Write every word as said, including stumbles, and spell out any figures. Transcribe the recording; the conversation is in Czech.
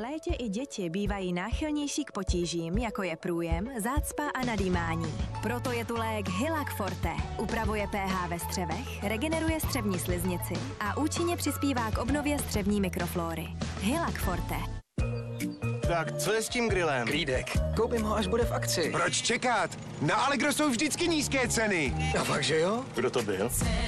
létě i děti bývají náchylnější k potížím, jako je průjem, zácpa a nadýmání. Proto je tu lék Hylac Forte. Upravuje pH ve střevech, regeneruje střevní sliznici a účinně přispívá k obnově střevní mikroflóry. Hylac Forte. Tak, co je s tím grillem? Klídek. Koupím ho, až bude v akci. Proč čekat? Na Allegro jsou vždycky nízké ceny. A fakt, že jo? Kdo to byl?